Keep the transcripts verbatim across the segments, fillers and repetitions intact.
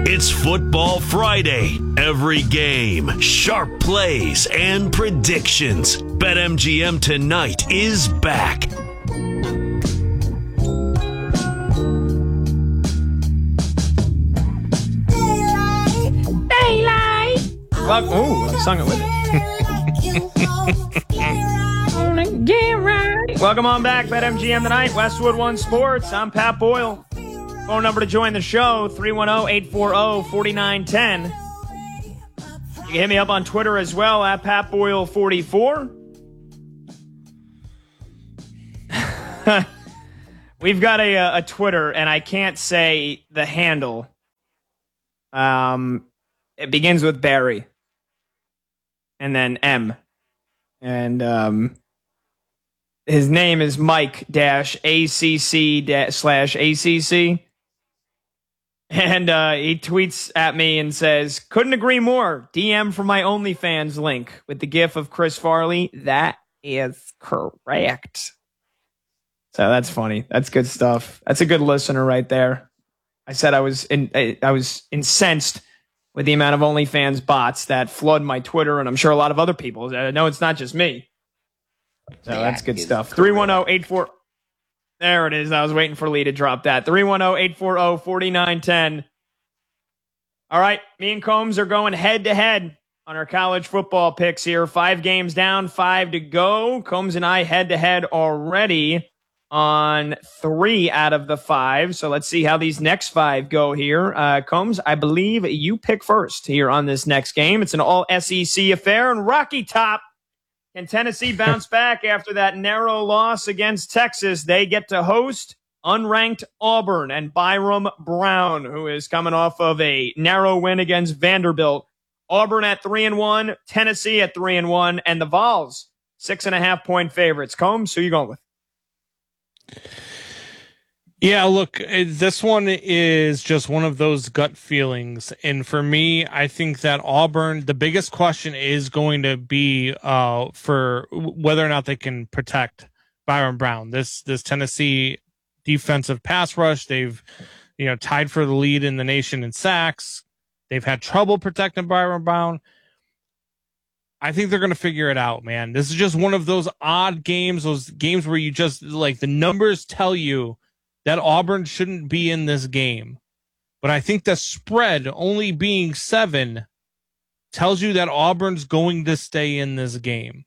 It's Football Friday. Every game, sharp plays, and predictions. BetMGM Tonight is back. Daylight. Well, oh, I sung it with it. Get right. Welcome on back, BetMGM Tonight, Westwood One Sports. I'm Pat Boyle. Phone number to join the show, three one zero, eight four zero, four nine one zero. You can hit me up on Twitter as well, at Pat Boyle forty-four. We've got a, a Twitter, and I can't say the handle. Um, it begins with Barry. And then M. And um, his name is Mike dash A C C dash slash A C C. And uh, he tweets at me and says, couldn't agree more. D M for my OnlyFans link with the gif of Chris Farley. That is correct. So that's funny. That's good stuff. That's a good listener right there. I said I was in, I was incensed with the amount of OnlyFans bots that flood my Twitter, and I'm sure a lot of other people. I know it's not just me. So that that's good stuff. three one zero, eight four There it is. I was waiting for Lee to drop that. three one zero, eight four zero, four nine one zero. All right, me and Combs are going head-to-head on our college football picks here. Five games down, five to go. Combs and I head-to-head already on three out of the five. So let's see how these next five go here. Uh, Combs, I believe you pick first here on this next game. It's an all-S E C affair. And Rocky Top, can Tennessee bounce back after that narrow loss against Texas? They get to host unranked Auburn and Byram Brown, who is coming off of a narrow win against Vanderbilt. Auburn at three and one, Tennessee at three and one, and the Vols six and a half point favorites. Combs, who you going with? Yeah, look, this one is just one of those gut feelings. And for me, I think that Auburn, the biggest question is going to be uh, for whether or not they can protect Byram Brown. This this Tennessee defensive pass rush, they've you know tied for the lead in the nation in sacks. They've had trouble protecting Byram Brown. I think they're going to figure it out, man. This is just one of those odd games, those games where you just, like, the numbers tell you that Auburn shouldn't be in this game. But I think the spread only being seven tells you that Auburn's going to stay in this game.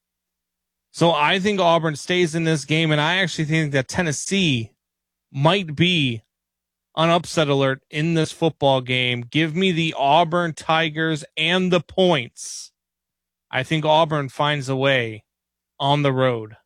So I think Auburn stays in this game, and I actually think that Tennessee might be on upset alert in this football game. Give me the Auburn Tigers and the points. I think Auburn finds a way on the road.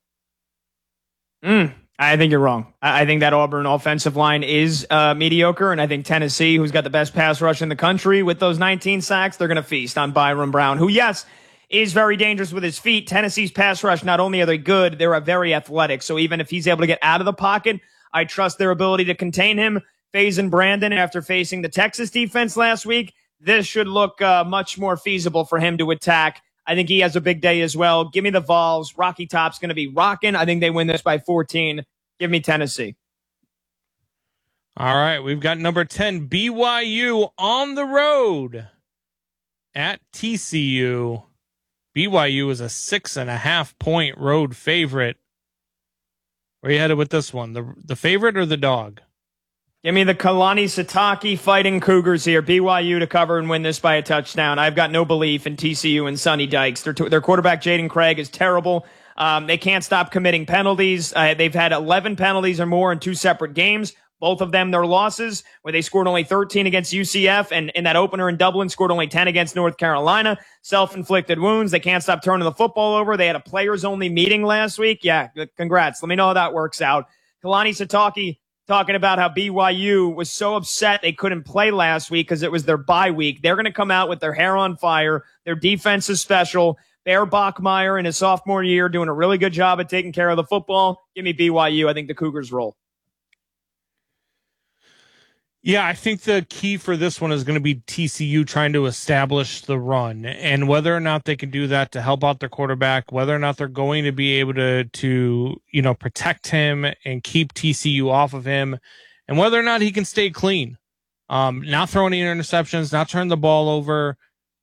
Mm, I think you're wrong. I think that Auburn offensive line is uh, mediocre, and I think Tennessee, who's got the best pass rush in the country with those nineteen sacks, they're going to feast on Byram Brown, who, yes, is very dangerous with his feet. Tennessee's pass rush, not only are they good, they're very athletic. So even if he's able to get out of the pocket, I trust their ability to contain him. Faison Brandon, after facing the Texas defense last week, this should look uh, much more feasible for him to attack. I think he has a big day as well. Give me the Vols. Rocky Top's going to be rocking. I think they win this by fourteen. Give me Tennessee. All right, we've got number ten, B Y U on the road at T C U. B Y U is a six and a half point road favorite. Where are you headed with this one? The the favorite or the dog? Give me the Kalani Sitake Fighting Cougars here. B Y U to cover and win this by a touchdown. I've got no belief in T C U and Sonny Dykes. Their, their quarterback, Jaden Craig, is terrible. Um, they can't stop committing penalties. Uh, they've had eleven penalties or more in two separate games. Both of them, their losses, where they scored only thirteen against U C F, and in that opener in Dublin, scored only ten against North Carolina. Self-inflicted wounds. They can't stop turning the football over. They had a players-only meeting last week. Yeah, congrats. Let me know how that works out. Kalani Sitake talking about how B Y U was so upset they couldn't play last week because it was their bye week. They're going to come out with their hair on fire. Their defense is special. Bear Bachmeier in his sophomore year doing a really good job at taking care of the football. Give me B Y U. I think the Cougars roll. Yeah, I think the key for this one is going to be T C U trying to establish the run, and whether or not they can do that to help out their quarterback, whether or not they're going to be able to, to, you know, protect him and keep T C U off of him, and whether or not he can stay clean. Um, not throwing any interceptions, not turning the ball over.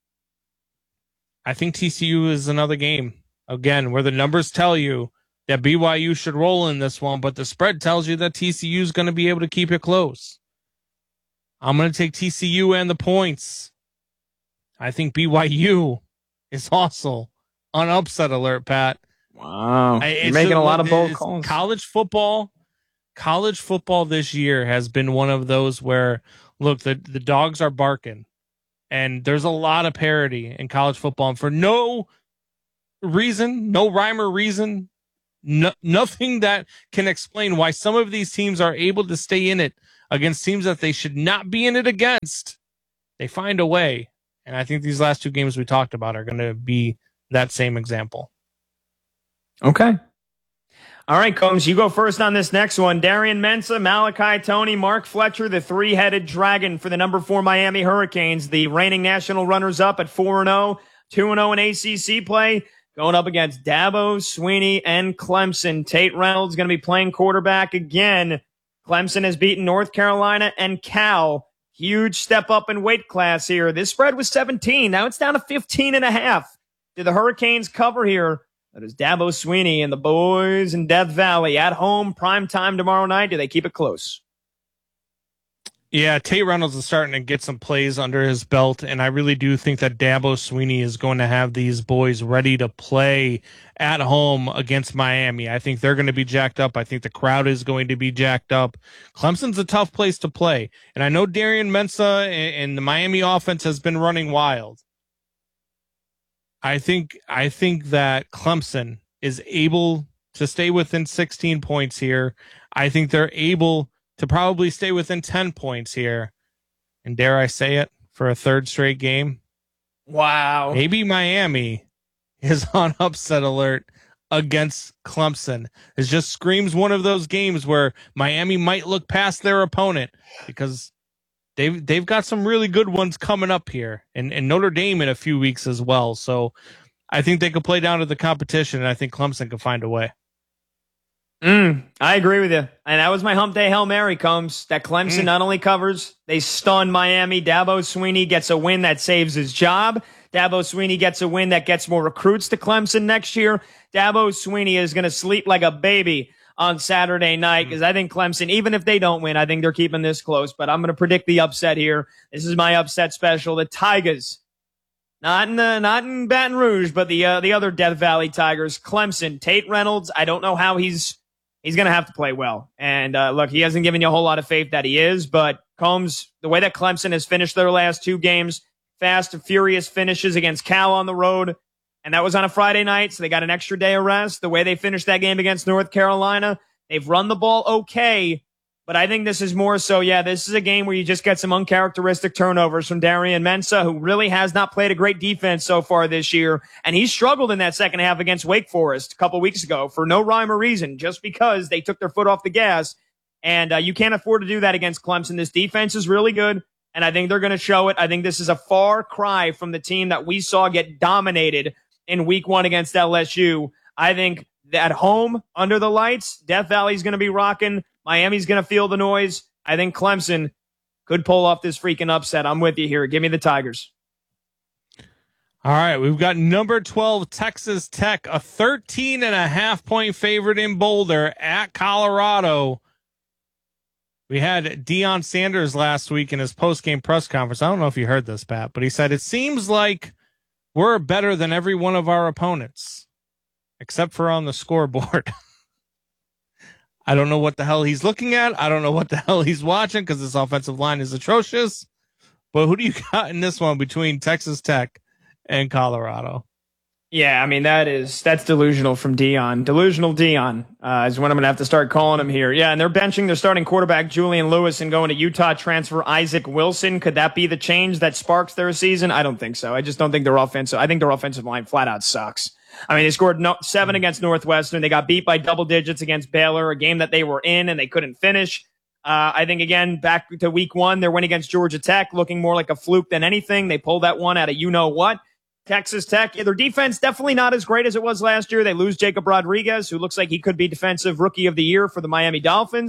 I think T C U is another game, again, where the numbers tell you that B Y U should roll in this one, but the spread tells you that T C U is going to be able to keep it close. I'm going to take T C U and the points. I think B Y U is also on upset alert, Pat. Wow. I, You're making a lot of bold calls. College football, college football this year has been one of those where, look, the, the dogs are barking. And there's a lot of parity in college football. And for no reason, no rhyme or reason, no, nothing that can explain why some of these teams are able to stay in it against teams that they should not be in it against. They find a way. And I think these last two games we talked about are going to be that same example. Okay. All right, Combs, you go first on this next one. Darian Mensah, Malachi Tony, Mark Fletcher, the three-headed dragon for the number four Miami Hurricanes, the reigning national runners-up at four and oh, two and oh in A C C play, going up against Dabo Swinney and Clemson. Tate Reynolds going to be playing quarterback again. Clemson has beaten North Carolina and Cal. Huge step up in weight class here. This spread was seventeen. Now it's down to fifteen and a half. Do the Hurricanes cover here? That is Dabo Swinney and the boys in Death Valley at home, prime time tomorrow night. Do they keep it close? Yeah, Tate Reynolds is starting to get some plays under his belt, and I really do think that Dabo Swinney is going to have these boys ready to play at home against Miami. I think they're going to be jacked up. I think the crowd is going to be jacked up. Clemson's a tough place to play, and I know Darian Mensah and the Miami offense has been running wild. I think I think that Clemson is able to stay within sixteen points here. I think they're able to probably stay within ten points here. And dare I say it, for a third straight game? Wow. Maybe Miami is on upset alert against Clemson. It just screams one of those games where Miami might look past their opponent because They've they've got some really good ones coming up here, and, and Notre Dame in a few weeks as well. So I think they could play down to the competition, and I think Clemson can find a way. Mm, I agree with you. And that was my hump day Hail Mary, Combs. That Clemson mm. not only covers, they stun Miami. Dabo Swinney gets a win that saves his job. Dabo Swinney gets a win that gets more recruits to Clemson next year. Dabo Swinney is going to sleep like a baby on Saturday night, because I think Clemson, even if they don't win, I think they're keeping this close. But I'm going to predict the upset here. This is my upset special. The Tigers, not in the, not in Baton Rouge, but the uh, the other Death Valley Tigers. Clemson, Tate Reynolds. I don't know how he's he's going to have to play well. And uh, look, he hasn't given you a whole lot of faith that he is. But Combs, the way that Clemson has finished their last two games, fast and furious finishes against Cal on the road. And that was on a Friday night, so they got an extra day of rest. The way they finished that game against North Carolina, they've run the ball okay, but I think this is more so, yeah, this is a game where you just get some uncharacteristic turnovers from Darian Mensah, who really has not played a great defense so far this year, and he struggled in that second half against Wake Forest a couple weeks ago for no rhyme or reason, just because they took their foot off the gas, and uh, you can't afford to do that against Clemson. This defense is really good, and I think they're going to show it. I think this is a far cry from the team that we saw get dominated in week one against L S U. I think at home, under the lights, Death Valley's going to be rocking. Miami's going to feel the noise. I think Clemson could pull off this freaking upset. I'm with you here. Give me the Tigers. All right, we've got number twelve, Texas Tech, a thirteen and a half point favorite in Boulder at Colorado. We had Deion Sanders last week in his post-game press conference. I don't know if you heard this, Pat, but he said, it seems like we're better than every one of our opponents, except for on the scoreboard. I don't know what the hell he's looking at. I don't know what the hell he's watching because this offensive line is atrocious. But who do you got in this one between Texas Tech and Colorado? Yeah, I mean, that is, that's delusional from Deion. Delusional Deion uh, is what I'm going to have to start calling him here. Yeah, and they're benching their starting quarterback, Julian Lewis, and going to Utah transfer Isaac Wilson. Could that be the change that sparks their season? I don't think so. I just don't think their offensive, I think their offensive line flat out sucks. I mean, they scored no, seven against Northwestern. They got beat by double digits against Baylor, a game that they were in and they couldn't finish. Uh, I think, again, back to week one, their win against Georgia Tech, looking more like a fluke than anything. They pulled that one out of you-know-what. Texas Tech, their defense definitely not as great as it was last year. They lose Jacob Rodriguez, who looks like he could be defensive rookie of the year for the Miami Dolphins.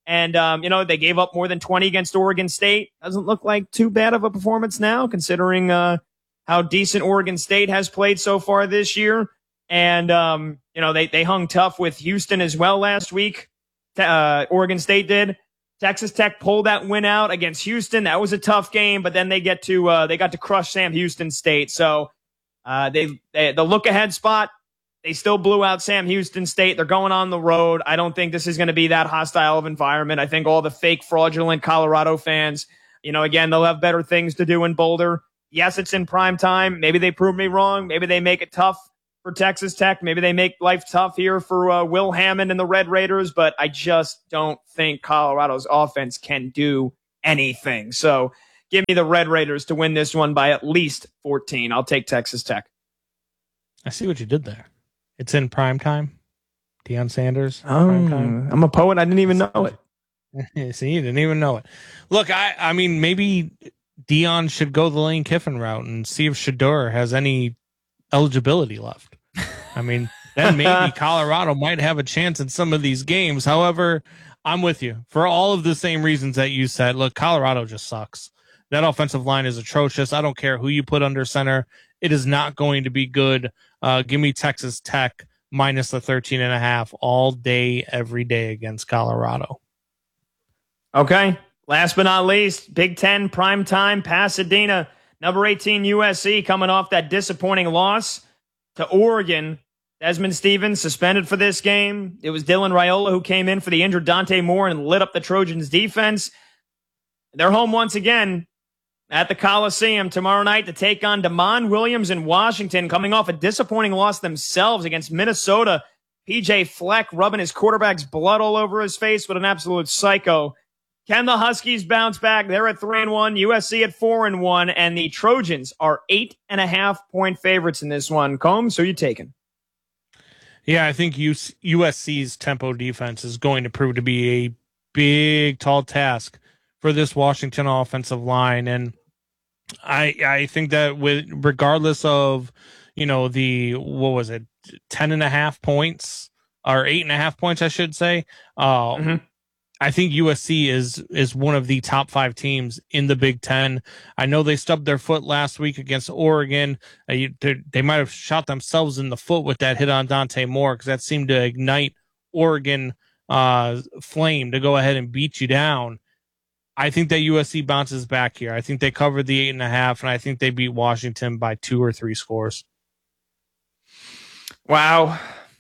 And, um, you know, they gave up more than twenty against Oregon State. Doesn't look like too bad of a performance now, considering uh, how decent Oregon State has played so far this year. And, um, you know, they, they hung tough with Houston as well last week. Uh, Oregon State did. Texas Tech pulled that win out against Houston. That was a tough game, but then they get to uh, they got to crush Sam Houston State. So uh, they, they the look ahead spot. They still blew out Sam Houston State. They're going on the road. I don't think this is going to be that hostile of environment. I think all the fake, fraudulent Colorado fans, you know, again, they'll have better things to do in Boulder. Yes, it's in prime time. Maybe they prove me wrong. Maybe they make it tough for Texas Tech. Maybe they make life tough here for uh, Will Hammond and the Red Raiders, but I just don't think Colorado's offense can do anything. So give me the Red Raiders to win this one by at least fourteen. I'll take Texas Tech. I see what you did there. It's in prime time. Deion Sanders. Oh, prime time. I'm a poet. I didn't even know it. See, you didn't even know it. Look, I, I mean, maybe Deion should go the Lane Kiffin route and see if Shedeur has any eligibility left. I mean, then maybe Colorado might have a chance in some of these games. However, I'm with you for all of the same reasons that you said. Look, Colorado just sucks. That offensive line is atrocious. I don't care who you put under center. It is not going to be good. Uh, give me Texas Tech minus the thirteen and a half all day, every day against Colorado. Okay. Last but not least, Big Ten primetime Pasadena. Number eighteen U S C coming off that disappointing loss to Oregon. Desmond Stevens suspended for this game. It was Dylan Raiola who came in for the injured Dante Moore and lit up the Trojans defense. They're home once again at the Coliseum tomorrow night to take on Damon Williams in Washington, coming off a disappointing loss themselves against Minnesota. P J Fleck rubbing his quarterback's blood all over his face with an absolute psycho. Can the Huskies bounce back? They're at three and one, U S C at four and one, and the Trojans are eight and a half point favorites in this one. Combs, who are you taking? Yeah, I think U S C's tempo defense is going to prove to be a big, tall task for this Washington offensive line. And I I think that with regardless of, you know, the, what was it, ten and a half points or eight and a half points, I should say. Uh, mm-hmm. I think U S C is is one of the top five teams in the Big Ten. I know they stubbed their foot last week against Oregon. Uh, you, they might have shot themselves in the foot with that hit on Dante Moore, because that seemed to ignite Oregon uh, flame to go ahead and beat you down. I think that U S C bounces back here. I think they covered the eight and a half, and I think they beat Washington by two or three scores. Wow.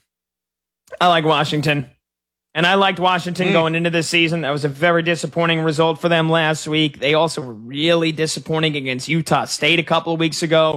I like Washington. And I liked Washington mm. going into this season. That was a very disappointing result for them last week. They also were really disappointing against Utah State a couple of weeks ago.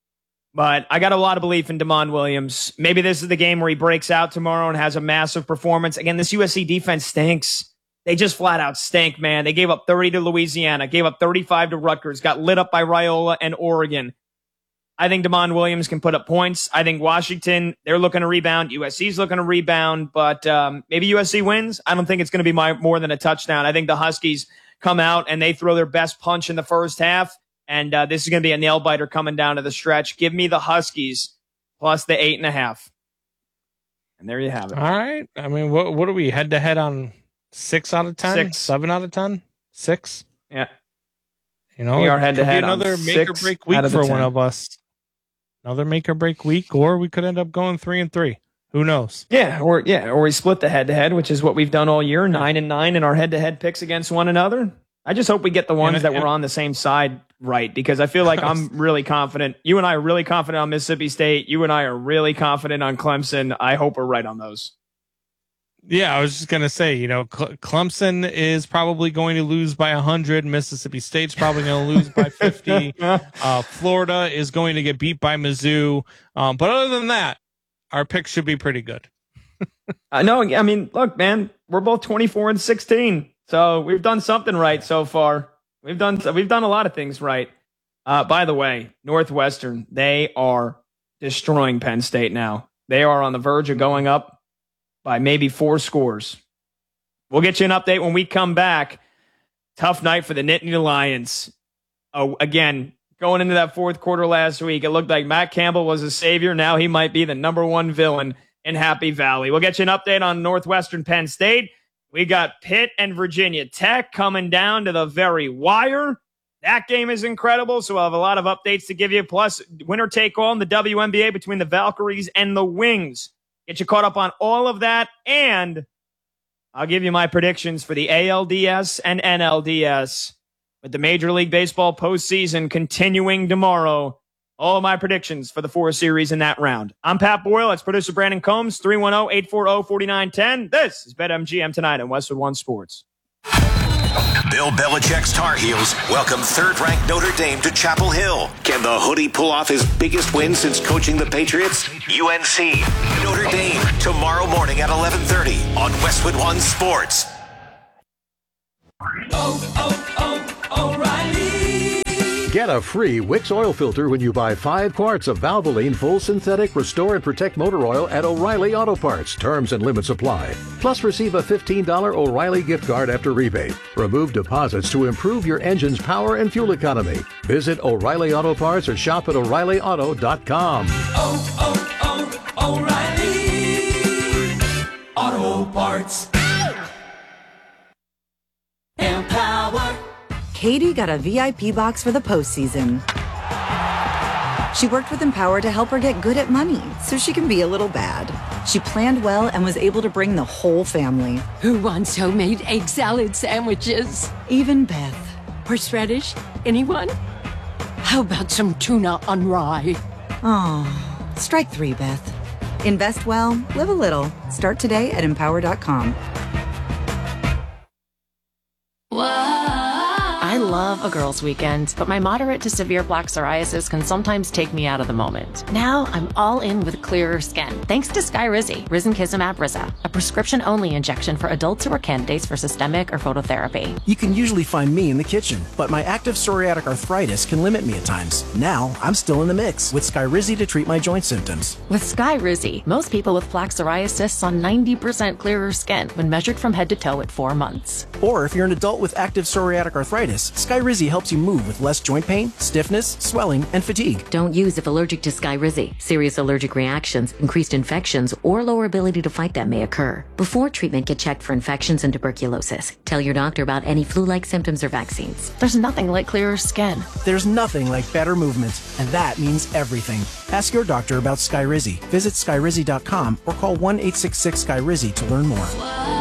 But I got a lot of belief in Damon Williams. Maybe this is the game where he breaks out tomorrow and has a massive performance. Again, this U S C defense stinks. They just flat out stink, man. They gave up thirty to Louisiana, gave up thirty-five to Rutgers, got lit up by Raiola and Oregon. I think Damon Williams can put up points. I think Washington, they're looking to rebound. U S C's looking to rebound, but um, maybe U S C wins. I don't think it's going to be my, more than a touchdown. I think the Huskies come out and they throw their best punch in the first half, and uh, this is going to be a nail-biter coming down to the stretch. Give me the Huskies plus the eight and a half. And there you have it. All right. I mean, what, what are we head-to-head on? Six out of ten? Six. Seven out of ten? Six? Yeah. You know, we are head to head. Another make or break week for one of us. Another make or break week, or we could end up going three and three. Who knows? Yeah, or yeah, or we split the head to head, which is what we've done all year, nine and nine in our head to head picks against one another. I just hope we get the ones and, that and, were on the same side right, because I feel like I'm really confident. You and I are really confident on Mississippi State. You and I are really confident on Clemson. I hope we're right on those. Yeah, I was just going to say, you know, Clemson is probably going to lose by one hundred. Mississippi State's probably going to lose by fifty. Uh, Florida is going to get beat by Mizzou. Um, but other than that, our picks should be pretty good. I know. I mean, look, man, we're both twenty-four and sixteen. So we've done something right so far. We've done we've done a lot of things right. Uh, by the way, Northwestern, they are destroying Penn State now. They are on the verge of going up by maybe four scores. We'll get you an update when we come back. Tough night for the Nittany Lions. Oh, again, going into that fourth quarter last week, it looked like Matt Campbell was a savior. Now he might be the number one villain in Happy Valley. We'll get you an update on Northwestern Penn State We got Pitt and Virginia Tech coming down to the very wire. That game is incredible, so I'll have a lot of updates to give you. Plus, winner take all in the W N B A between the Valkyries and the Wings. Get you caught up on all of that, and I'll give you my predictions for the A L D S and N L D S with the Major League Baseball postseason continuing tomorrow. All of my predictions for the four series in that round. I'm Pat Boyle. That's producer Brandon Combs. three one zero, eight four zero, four nine one zero. This is BetMGM Tonight on Westwood One Sports. Bill Belichick's Tar Heels welcome third-ranked Notre Dame to Chapel Hill. Can the Hoodie pull off his biggest win since coaching the Patriots? U N C, Notre Dame, tomorrow morning at eleven thirty on Westwood One Sports. Oh, oh, oh, O'Reilly. Get a free Wix oil filter when you buy five quarts of Valvoline Full Synthetic Restore and Protect Motor Oil at O'Reilly Auto Parts. Terms and limits apply. Plus, receive a fifteen dollars O'Reilly gift card after rebate. Remove deposits to improve your engine's power and fuel economy. Visit O'Reilly Auto Parts or shop at O'Reilly Auto dot com. Oh, oh, oh, O'Reilly Auto Parts. Empower. Katie got a V I P box for the postseason. She worked with Empower to help her get good at money so she can be a little bad. She planned well and was able to bring the whole family. Who wants homemade egg salad sandwiches? Even Beth. Horseradish? Anyone? How about some tuna on rye? Oh, strike three, Beth. Invest well, live a little. Start today at empower dot com. I love a girls' weekend, but my moderate to severe plaque psoriasis can sometimes take me out of the moment. Now I'm all in with clearer skin, thanks to Skyrizi, Risankizumab Riza, a prescription-only injection for adults who are candidates for systemic or phototherapy. You can usually find me in the kitchen, but my active psoriatic arthritis can limit me at times. Now I'm still in the mix with Skyrizi to treat my joint symptoms. With Skyrizi, most people with plaque psoriasis saw ninety percent clearer skin when measured from head to toe at four months. Or if you're an adult with active psoriatic arthritis, Skyrizi helps you move with less joint pain, stiffness, swelling, and fatigue. Don't use if allergic to Skyrizi. Serious allergic reactions, increased infections, or lower ability to fight them may occur. Before treatment, get checked for infections and tuberculosis. Tell your doctor about any flu-like symptoms or vaccines. There's nothing like clearer skin. There's nothing like better movement, and that means everything. Ask your doctor about Skyrizi. Visit Skyrizi dot com or call one eight six six Skyrizi to learn more.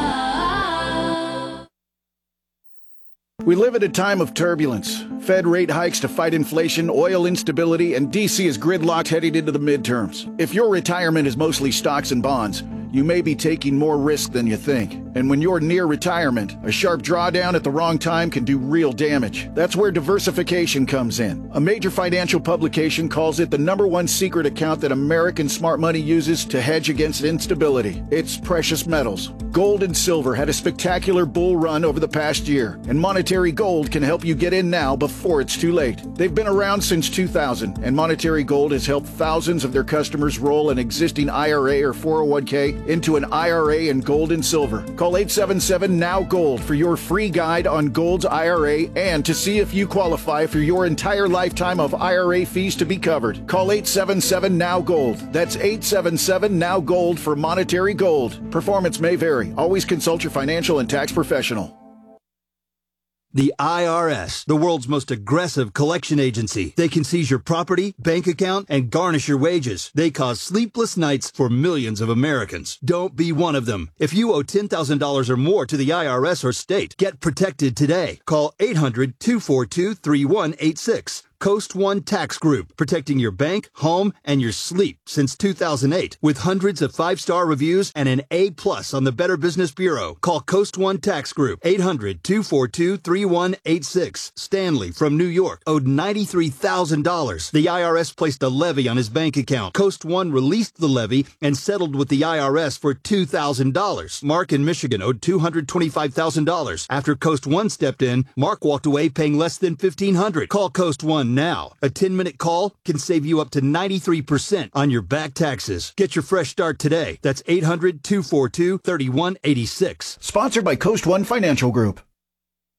We live at a time of turbulence. Fed rate hikes to fight inflation, oil instability, and D C is gridlocked heading into the midterms. If your retirement is mostly stocks and bonds, you may be taking more risk than you think. And when you're near retirement, a sharp drawdown at the wrong time can do real damage. That's where diversification comes in. A major financial publication calls it the number one secret account that American smart money uses to hedge against instability. It's precious metals. Gold and silver had a spectacular bull run over the past year, and Monetary Gold can help you get in now before it's too late. They've been around since two thousand, and Monetary Gold has helped thousands of their customers roll an existing I R A or four oh one k into an I R A in gold and silver. Call eight seven seven N O W Gold for your free guide on Gold's I R A and to see if you qualify for your entire lifetime of I R A fees to be covered. Call eight seven seven N O W Gold. That's eight seven seven N O W Gold for Monetary Gold. Performance may vary. Always consult your financial and tax professional. The I R S, the world's most aggressive collection agency. They can seize your property, bank account, and garnish your wages. They cause sleepless nights for millions of Americans. Don't be one of them. If you owe ten thousand dollars or more to the I R S or state, get protected today. Call eight hundred, two four two, three one eight six. Coast One Tax Group, protecting your bank, home, and your sleep since two thousand eight. With hundreds of five-star reviews and an A plus on the Better Business Bureau. Call Coast One Tax Group, eight hundred, two four two, three one eight six. Stanley from New York owed ninety-three thousand dollars. The I R S placed a levy on his bank account. Coast One released the levy and settled with the I R S for two thousand dollars. Mark in Michigan owed two hundred twenty-five thousand dollars. After Coast One stepped in, Mark walked away paying less than fifteen hundred dollars. Call Coast One now. A ten-minute call can save you up to ninety-three percent on your back taxes. Get your fresh start today. That's eight hundred, two four two, three one eight six. Sponsored by Coast One Financial Group.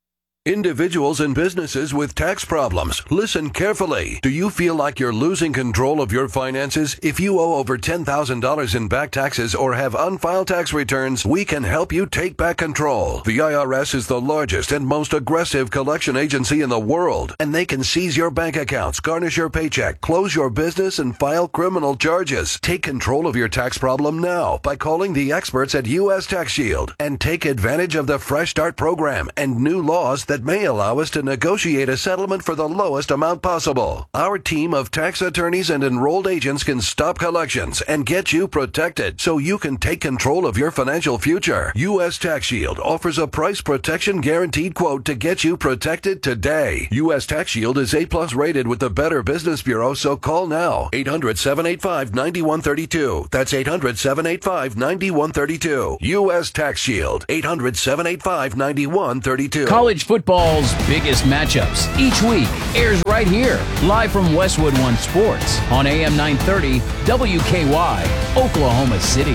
Individuals and businesses with tax problems, listen carefully. Do you feel like you're losing control of your finances? If you owe over ten thousand dollars in back taxes or have unfiled tax returns, we can help you take back control. The I R S is the largest and most aggressive collection agency in the world, and they can seize your bank accounts, garnish your paycheck, close your business, and file criminal charges. Take control of your tax problem now by calling the experts at U S Tax Shield and take advantage of the Fresh Start program and new laws that may allow us to negotiate a settlement for the lowest amount possible. Our team of tax attorneys and enrolled agents can stop collections and get you protected so you can take control of your financial future. U S Tax Shield offers a price protection guaranteed quote to get you protected today. U S Tax Shield is A plus rated with the Better Business Bureau, so call now. eight hundred, seven eight five, nine one three two. That's eight hundred, seven eight five, nine one three two. U S Tax Shield. eight hundred, seven eight five, nine one three two. College football's biggest matchups each week airs right here, live from Westwood One Sports on A M nine thirty W K Y, Oklahoma City.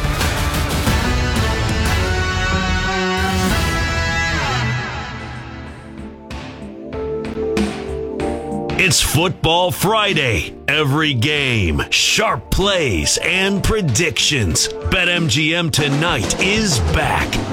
It's Football Friday. Every game, sharp plays, and predictions. BetMGM Tonight is back.